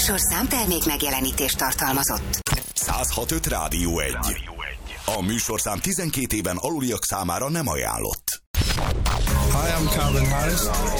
műsorszám termék megjelenítést tartalmazott. 106.5 Rádió 1. A műsorszám 12 éven aluliak számára nem ajánlott. Hi, I'm Calvin Harris.